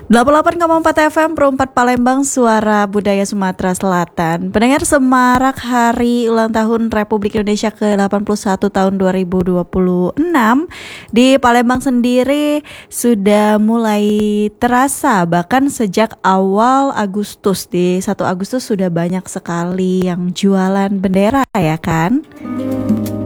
88,4 FM Perumpat Palembang, Suara Budaya Sumatera Selatan. Pendengar, semarak hari ulang tahun Republik Indonesia ke-81 tahun 2026 di Palembang sendiri sudah mulai terasa. Bahkan sejak awal Agustus, di 1 Agustus sudah banyak sekali yang jualan bendera, ya kan?